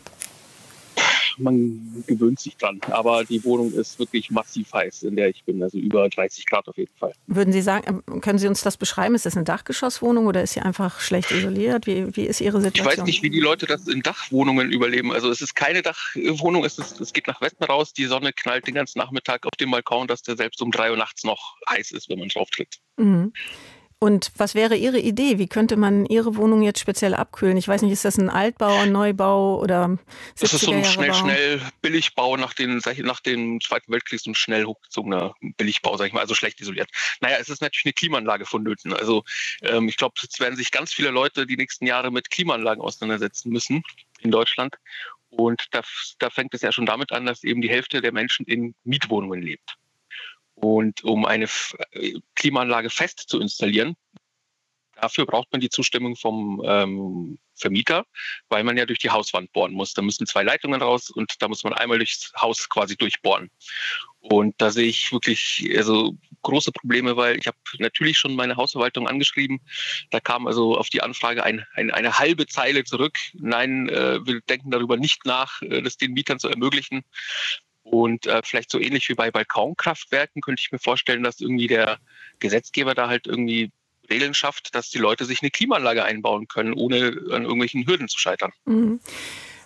Man gewöhnt sich dran, aber die Wohnung ist wirklich massiv heiß, in der ich bin, also über dreißig Grad auf jeden Fall. Würden Sie sagen, können Sie uns das beschreiben? Ist das eine Dachgeschosswohnung oder ist sie einfach schlecht isoliert? Wie, wie ist Ihre Situation? Ich weiß nicht, wie die Leute das in Dachwohnungen überleben. Also es ist keine Dachwohnung, es, ist, es geht nach Westen raus, die Sonne knallt den ganzen Nachmittag auf dem Balkon, dass der selbst um drei Uhr nachts noch heiß ist, wenn man drauf tritt. Mhm. Und was wäre Ihre Idee? Wie könnte man Ihre Wohnung jetzt speziell abkühlen? Ich weiß nicht, ist das ein Altbau, ein Neubau oder Das ist so ein schnell, Bau? schnell Billigbau nach, den, nach dem Zweiten Weltkrieg, so ein schnell hochgezogener Billigbau, sag ich mal, also schlecht isoliert. Naja, es ist natürlich eine Klimaanlage vonnöten. Also ähm, ich glaube, jetzt werden sich ganz viele Leute die nächsten Jahre mit Klimaanlagen auseinandersetzen müssen in Deutschland. Und da, da fängt es ja schon damit an, dass eben die Hälfte der Menschen in Mietwohnungen lebt. Und um eine Klimaanlage fest zu installieren, dafür braucht man die Zustimmung vom ähm, Vermieter, weil man ja durch die Hauswand bohren muss. Da müssen zwei Leitungen raus und da muss man einmal durchs Haus quasi durchbohren. Und da sehe ich wirklich also große Probleme, weil ich habe natürlich schon meine Hausverwaltung angeschrieben. Da kam also auf die Anfrage ein, ein, eine halbe Zeile zurück. Nein, äh, wir denken darüber nicht nach, äh, das den Mietern zu ermöglichen. Und äh, vielleicht so ähnlich wie bei Balkonkraftwerken könnte ich mir vorstellen, dass irgendwie der Gesetzgeber da halt irgendwie Regeln schafft, dass die Leute sich eine Klimaanlage einbauen können, ohne an irgendwelchen Hürden zu scheitern. Mhm.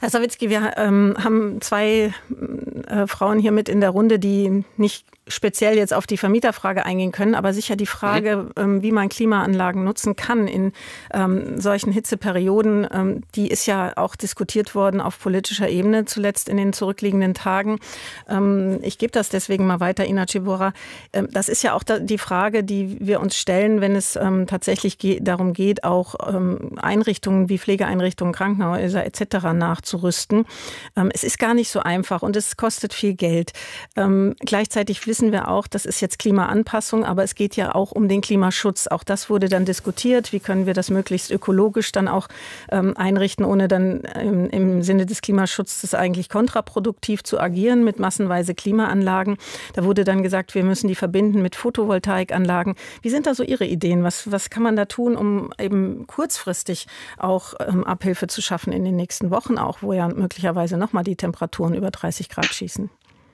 Herr Sawicki, wir ähm, haben zwei äh, Frauen hier mit in der Runde, die nicht speziell jetzt auf die Vermieterfrage eingehen können, aber sicher die Frage, ähm, wie man Klimaanlagen nutzen kann in ähm, solchen Hitzeperioden, ähm, die ist ja auch diskutiert worden auf politischer Ebene, zuletzt in den zurückliegenden Tagen. Ähm, ich gebe das deswegen mal weiter, Ina Ciborra. Ähm, das ist ja auch da die Frage, die wir uns stellen, wenn es ähm, tatsächlich ge- darum geht, auch ähm, Einrichtungen wie Pflegeeinrichtungen, Krankenhäuser et cetera nachzurüsten. Ähm, es ist gar nicht so einfach und es kostet viel Geld. Ähm, gleichzeitig wissen wir auch, das ist jetzt Klimaanpassung, aber es geht ja auch um den Klimaschutz. Auch das wurde dann diskutiert. Wie können wir das möglichst ökologisch dann auch ähm, einrichten, ohne dann ähm, im Sinne des Klimaschutzes eigentlich kontraproduktiv zu agieren mit massenweise Klimaanlagen. Da wurde dann gesagt, wir müssen die verbinden mit Photovoltaikanlagen. Wie sind da so Ihre Ideen? Was, was kann man da tun, um eben kurzfristig auch ähm, Abhilfe zu schaffen in den nächsten Wochen auch, wo ja möglicherweise nochmal die Temperaturen über dreißig Grad schießen?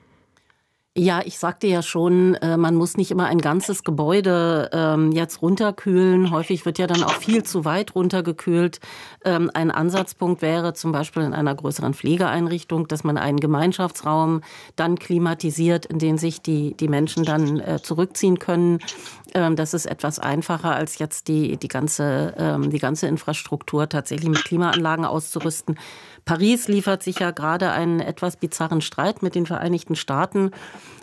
Ja, ich sagte ja schon, man muss nicht immer ein ganzes Gebäude ähm, jetzt runterkühlen. Häufig wird ja dann auch viel zu weit runtergekühlt. Ähm, ein Ansatzpunkt wäre zum Beispiel in einer größeren Pflegeeinrichtung, dass man einen Gemeinschaftsraum dann klimatisiert, in den sich die, die Menschen dann äh, zurückziehen können. Ähm, das ist etwas einfacher, als jetzt die, die, ganze, ähm, die ganze Infrastruktur tatsächlich mit Klimaanlagen auszurüsten. Paris liefert sich ja gerade einen etwas bizarren Streit mit den Vereinigten Staaten.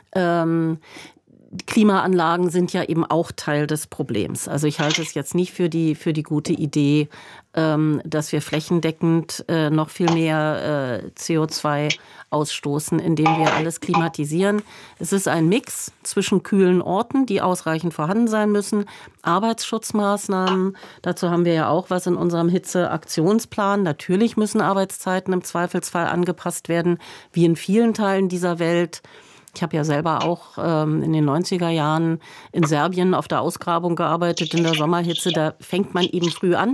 Ähm, Klimaanlagen sind ja eben auch Teil des Problems. Also ich halte es jetzt nicht für die, für die gute Idee, ähm, dass wir flächendeckend äh, noch viel mehr äh, C O zwei ausstoßen, indem wir alles klimatisieren. Es ist ein Mix zwischen kühlen Orten, die ausreichend vorhanden sein müssen, Arbeitsschutzmaßnahmen. Dazu haben wir ja auch was in unserem Hitzeaktionsplan. Natürlich müssen Arbeitszeiten im Zweifelsfall angepasst werden, wie in vielen Teilen dieser Welt. Ich habe ja selber auch ähm, in den neunziger Jahren in Serbien auf der Ausgrabung gearbeitet, in der Sommerhitze. Da fängt man eben früh an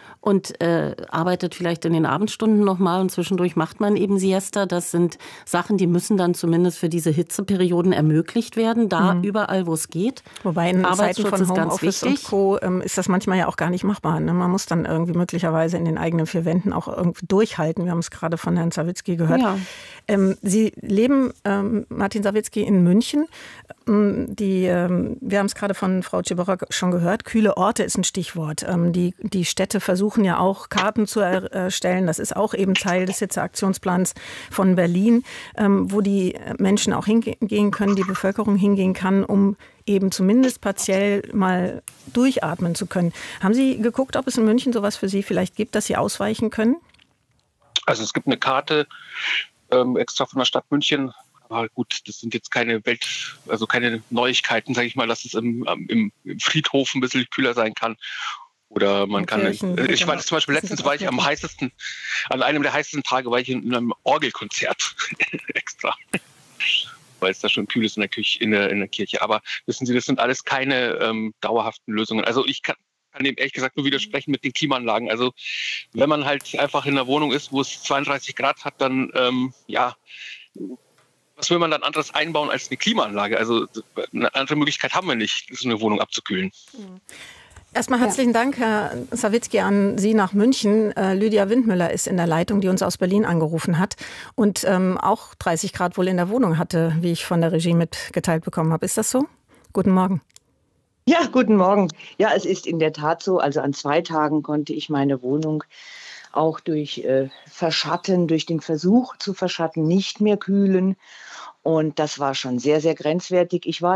und äh, arbeitet vielleicht in den Abendstunden nochmal und zwischendurch macht man eben Siesta. Das sind Sachen, die müssen dann zumindest für diese Hitzeperioden ermöglicht werden, da mhm. überall, wo es geht. Wobei in Zeiten von Homeoffice und Co. Ähm, ist das manchmal ja auch gar nicht machbar. Ne? Man muss dann irgendwie möglicherweise in den eigenen vier Wänden auch irgendwie durchhalten. Wir haben es gerade von Herrn Sawicki gehört. Ja. Ähm, Sie leben, ähm, Martin Sawicki, in München. Ähm, die, ähm, wir haben es gerade von Frau Ciborra schon gehört. Kühle Orte ist ein Stichwort. Ähm, die, die Städte versuchen ja auch Karten zu erstellen. Das ist auch eben Teil des Hitzeaktionsplans von Berlin, ähm, wo die Menschen auch hingehen können, die Bevölkerung hingehen kann, um eben zumindest partiell mal durchatmen zu können. Haben Sie geguckt, ob es in München sowas für Sie vielleicht gibt, dass Sie ausweichen können? Also es gibt eine Karte ähm, extra von der Stadt München. Aber gut, das sind jetzt keine Welt, also keine Neuigkeiten, sage ich mal, dass es im, im, im Friedhof ein bisschen kühler sein kann. Oder man kann, Kirchen, ich war zum Beispiel letztens war ich am heißesten, an einem der heißesten Tage war ich in einem Orgelkonzert extra, weil es da schon kühl ist in der Küche, in der, in der Kirche. Aber wissen Sie, das sind alles keine ähm, dauerhaften Lösungen. Also ich kann, kann dem ehrlich gesagt nur widersprechen mit den Klimaanlagen. Also wenn man halt einfach in einer Wohnung ist, wo es zweiunddreißig Grad hat, dann ähm, ja, was will man dann anderes einbauen als eine Klimaanlage? Also eine andere Möglichkeit haben wir nicht, so eine Wohnung abzukühlen. Mhm. Erstmal herzlichen Dank, Herr Sawicki, an Sie nach München. Äh, Lydia Windmüller ist in der Leitung, die uns aus Berlin angerufen hat und ähm, auch dreißig Grad wohl in der Wohnung hatte, wie ich von der Regie mitgeteilt bekommen habe. Ist das so? Guten Morgen. Ja, guten Morgen. Ja, es ist in der Tat so. Also an zwei Tagen konnte ich meine Wohnung auch durch äh, Verschatten, durch den Versuch zu verschatten, nicht mehr kühlen. Und das war schon sehr, sehr grenzwertig. Ich war